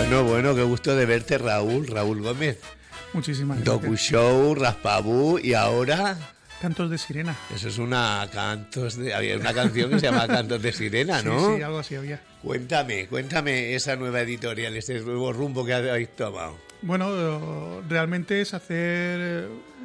Bueno, qué gusto de verte, Raúl Gómez. Muchísimas gracias. Docu Show, Raspabú y ahora... Cantos de sirena. Eso es había una canción que se llama Cantos de sirena, ¿no? Sí, algo así había. Cuéntame esa nueva editorial, ese nuevo rumbo que habéis tomado. Bueno, realmente es hacer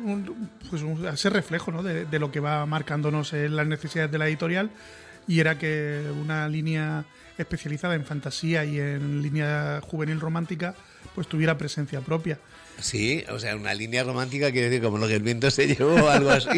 ese reflejo, ¿no? de lo que va marcándonos las necesidades de la editorial, y era que una línea especializada en fantasía y en línea juvenil romántica pues tuviera presencia propia. Sí, o sea, una línea romántica quiere decir como lo que el viento se llevó o algo así.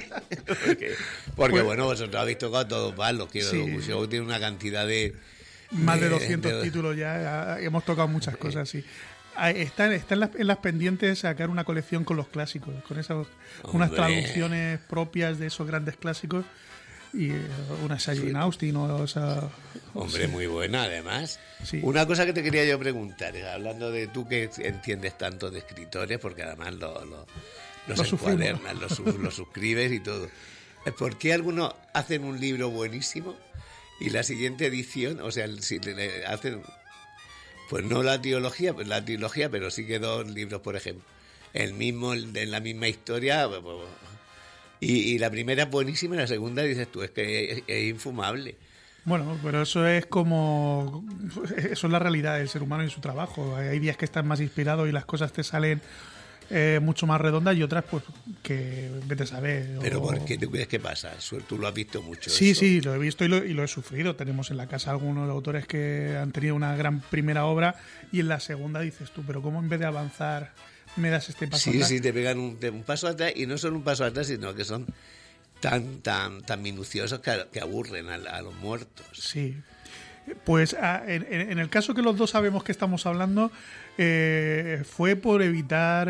porque bueno, vosotros habéis tocado todos palos. Docu Show tiene una cantidad de... Más de 200 títulos ya, hemos tocado muchas cosas, sí. Está en las pendientes sacar una colección con los clásicos, con unas traducciones propias de esos grandes clásicos, y una Jane Austen o esa... Hombre, sí. Muy buena, además. Sí. Una cosa que te quería yo preguntar, hablando de tú que entiendes tanto de escritores, porque además los encuadernas, los suscribes y todo. ¿Por qué algunos hacen un libro buenísimo y la siguiente edición, o sea, si le hacen, pues no la trilogía, pero sí que 2 libros, por ejemplo, en la misma historia, y la primera es buenísima y la segunda dices tú, es que es infumable? Bueno, pero eso es la realidad del ser humano y su trabajo. Hay días que estás más inspirado y las cosas te salen mucho más redondas, y otras pues que vete a saber. ¿Pero por qué tú crees que pasa? Tú lo has visto mucho. Sí, eso. Sí, lo he visto y lo he sufrido. Tenemos en la casa algunos autores que han tenido una gran primera obra y en la segunda dices tú, pero ¿cómo en vez de avanzar me das este paso atrás? Sí, te pegan un paso atrás, y no solo un paso atrás, sino que son tan minuciosos que aburren a los muertos. Sí. Pues en el caso que los dos sabemos que estamos hablando, fue por evitar,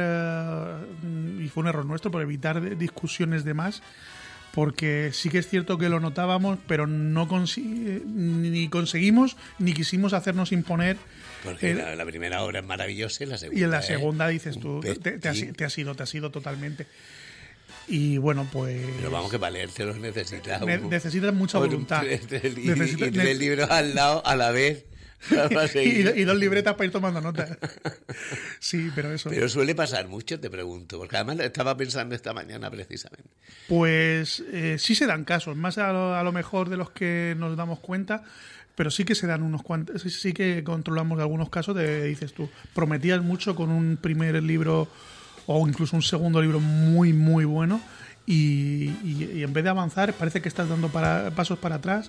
y fue un error nuestro, por evitar discusiones de más, porque sí que es cierto que lo notábamos, pero no ni conseguimos ni quisimos hacernos imponer. Porque la primera obra es maravillosa y la segunda... Y en la segunda dices tú, te has ido totalmente. Y bueno, pues... Pero vamos, que para leértelos necesitas mucha voluntad. Y 3 libros al lado a la vez. y 2 libretas para ir tomando notas. Sí, pero eso... Pero suele pasar mucho, te pregunto, porque además estaba pensando esta mañana precisamente. Pues sí se dan casos, más a lo mejor de los que nos damos cuenta, pero sí que se dan unos cuantos, sí que controlamos algunos casos de, dices tú, prometías mucho con un primer libro o incluso un segundo libro muy, muy bueno, y en vez de avanzar parece que estás dando pasos para atrás.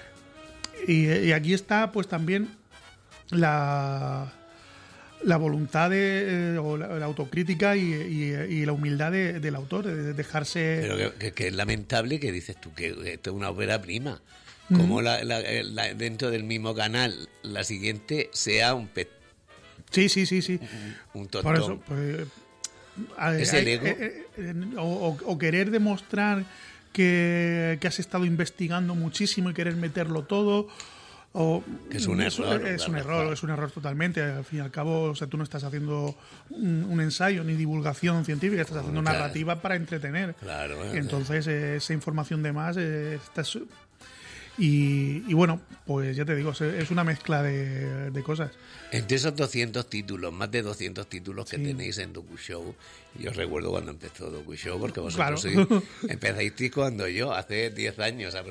Y aquí está pues también la voluntad o la autocrítica y la humildad del autor, de dejarse... Pero que es lamentable que dices tú que esto es una ópera prima. Como dentro del mismo canal la siguiente sea un pez. Sí. Un tontón. Por eso, pues, es el ego. O querer demostrar que has estado investigando muchísimo y querer meterlo todo, o que es un error. Es un error totalmente. Al fin y al cabo, o sea, tú no estás haciendo un ensayo ni divulgación científica, estás haciendo narrativa para entretener. Claro. Entonces, esa información de más y bueno, pues ya te digo, es una mezcla de cosas. Entre esos 200 títulos, más de 200 títulos que tenéis en Docu Show, yo recuerdo cuando empezó Docu Show, porque vosotros empezasteis cuando yo, hace 10 años